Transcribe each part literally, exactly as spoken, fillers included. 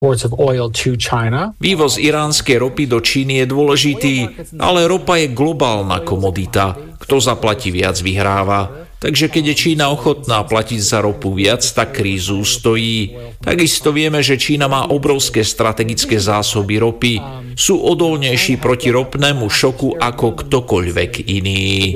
Vývoz iránskej ropy do Číny je dôležitý, ale ropa je globálna komodita. Kto zaplatí viac, vyhráva. Takže keď je Čína ochotná platiť za ropu viac, tak krízu stojí. Takisto vieme, že Čína má obrovské strategické zásoby ropy. Sú odolnejší proti ropnému šoku ako ktokoľvek iný.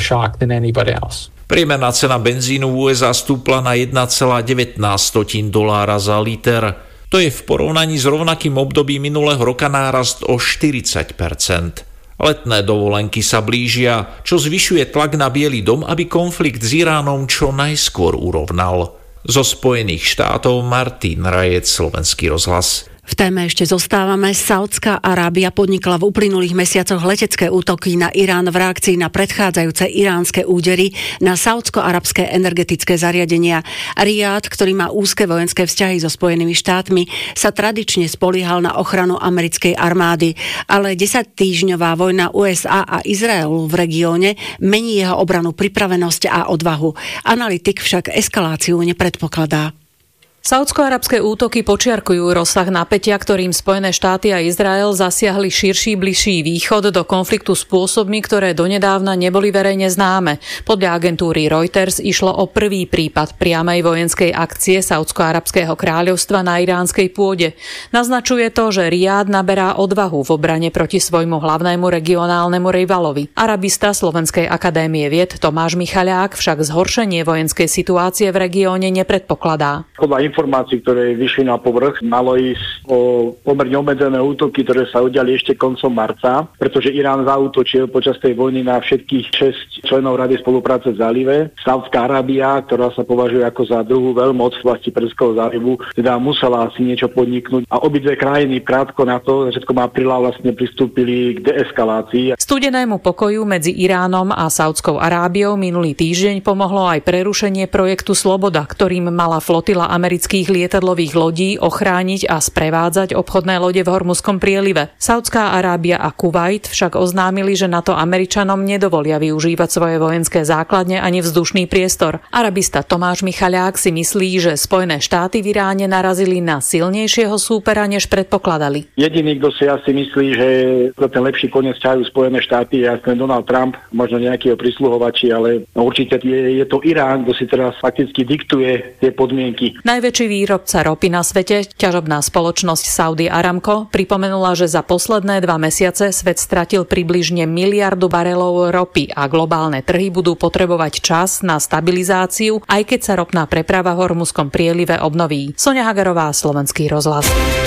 Priemerná cena benzínu v ú es á stúpla na jeden celá devätnásť dolára za liter. To je v porovnaní s rovnakým obdobím minulého roka nárast o štyridsať percent. Letné dovolenky sa blížia, čo zvyšuje tlak na Biely dom, aby konflikt s Iránom čo najskôr urovnal. Zo Spojených štátov Martin Rajec, Slovenský rozhlas. V téme ešte zostávame. Saudská Arábia podnikla v uplynulých mesiacoch letecké útoky na Irán v reakcii na predchádzajúce iránske údery na saúdsko-arabské energetické zariadenia. Riad, ktorý má úzke vojenské vzťahy so Spojenými štátmi, sa tradične spoliehal na ochranu americkej armády, ale desaťtýždňová vojna ú es á a Izraelu v regióne mení jeho obrannú pripravenosť a odvahu. Analytik však eskaláciu nepredpokladá. Saúdsko-arabské útoky počiarkujú rozsah napätia, ktorým Spojené štáty a Izrael zasiahli širší bližší východ do konfliktu spôsobmi, ktoré donedávna neboli verejne známe. Podľa agentúry Reuters išlo o prvý prípad priamej vojenskej akcie Saúdsko-arabského kráľovstva na iránskej pôde. Naznačuje to, že Riad naberá odvahu v obrane proti svojmu hlavnému regionálnemu rivalovi. Arabista Slovenskej akadémie vied Tomáš Michaliák však zhoršenie vojenskej situácie v regióne nepredpokladá. Informácií, ktoré vyšli na povrch, malo ísť o pomerne obmedzené útoky, ktoré sa udiali ešte koncom marca, pretože Irán zaútočil počas tej vojny na všetkých šesť členov Rady spolupráce v zálive. Saudská Arábia, ktorá sa považuje ako za druhú veľmoc v vlasti Perzského zálivu, teda musela asi niečo podniknúť a obidve krajiny krátko na to, začiatkom apríla vlastne pristúpili k deeskalácii. Studenému pokoju medzi Iránom a Saudskou Arábiou minulý týždeň pomohlo aj prerušenie projektu Sloboda, ktorým mala flotila amerických lietadlových lodí ochrániť a sprevádzať obchodné lode v Hormuzskom prielive. Saudská Arábia a Kuvajt však oznámili, že na to Američanom nedovolia využívať svoje vojenské základne ani vzdušný priestor. Arabista Tomáš Michaliák si myslí, že Spojené štáty v Iráne narazili na silnejšieho súpera, než predpokladali. Jediný, kto si asi myslí, že to ten lepší koniec ťahajú Spojené štáty, je ten Donald Trump, možno nejakého prisluhovači, ale určite je, je to Irán, kto si teraz fakticky diktuje tie podmienky. Najväčší výrobca ropy na svete, ťažobná spoločnosť Saudi Aramco, pripomenula, že za posledné dva mesiace svet stratil približne miliardu barelov ropy a globálne trhy budú potrebovať čas na stabilizáciu, aj keď sa ropná preprava v Hormuzskom prielive obnoví. Soňa Hagarová, Slovenský rozhlas.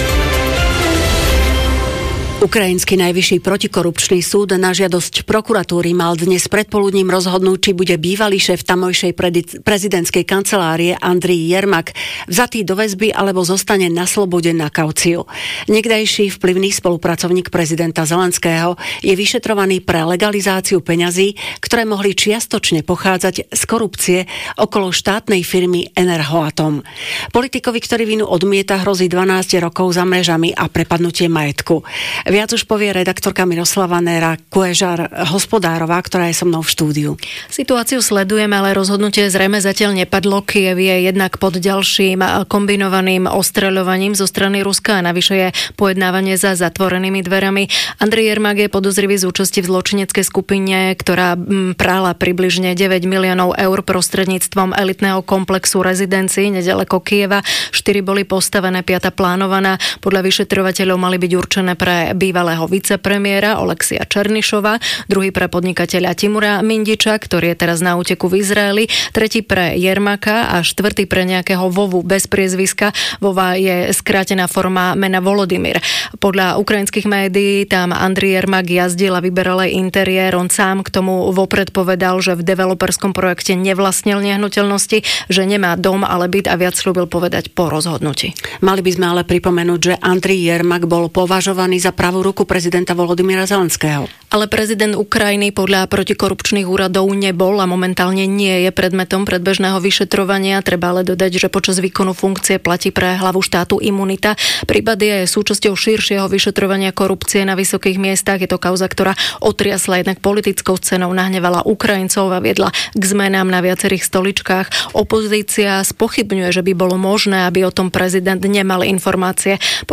Ukrajinský najvyšší protikorupčný súd na žiadosť prokuratúry mal dnes predpoludním rozhodnúť, či bude bývalý šéf tamojšej prezidentskej kancelárie Andrej Jermak vzatý do väzby alebo zostane na slobode na kauciu. Niekdajší vplyvný spolupracovník prezidenta Zelenského je vyšetrovaný pre legalizáciu peňazí, ktoré mohli čiastočne pochádzať z korupcie okolo štátnej firmy Enerhoatom. Politikovi, ktorý vinu odmieta, hrozí dvanásť rokov za mrežami a prepadnutie majetku. Viac už povie redaktorka Miroslava Néra Kuežar Hospodárová, ktorá je so mnou v štúdiu. Situáciu sledujeme, ale rozhodnutie zrejme zatiaľ nepadlo. Kyjev je jednak pod ďalším kombinovaným ostreľovaním zo strany Ruska a navyše je pojednávanie za zatvorenými dverami. Andrej Jermak je podozrivý z účasti v zločineckej skupine, ktorá prála približne deväť miliónov eur prostredníctvom elitného komplexu rezidencií nedaleko Kyjeva. Štyri boli postavené, piata plánovaná. Podľa vyšetrovateľov mali byť určené pre bývalého vicepremiéra Oleksia Černišova, druhý pre podnikateľa Timura Mindiča, ktorý je teraz na úteku v Izraeli, tretí pre Jermaka a štvrtý pre nejakého Vovu bez priezviska. Vova je skrátená forma mena Volodymyr. Podľa ukrajinských médií tam Andrej Jermak jazdil a vyberal aj interiér. On sám k tomu vopred povedal, že v developerskom projekte nevlastnil nehnuteľnosti, že nemá dom, ale byt a viac sľúbil povedať po rozhodnutí. Mali by sme ale pripomenúť, že Andrej Jermak bol považovaný za pravú ruku prezidenta Volodymyra Zelenského. Ale prezident Ukrajiny podľa protikorupčných úradov nebol a momentálne nie je predmetom predbežného vyšetrovania. Treba ale dodať, že počas výkonu funkcie platí pre hlavu štátu imunita. Prípad je súčasťou širšieho vyšetrovania korupcie na vysokých miestach. Je to kauza, ktorá otriasla jednak politickou scénou, nahnevala Ukrajincov a viedla k zmenám na viacerých stoličkách. Opozícia spochybňuje, že by bolo možné, aby o tom prezident nemal informácie.